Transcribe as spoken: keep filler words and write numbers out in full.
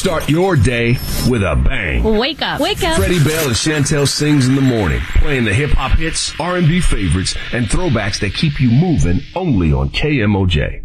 Start your day with a bang. Wake up. Wake up. Freddie Bell and Chantel sings in the morning, playing the hip-hop hits, R and B favorites, and throwbacks that keep you moving only on K M O J.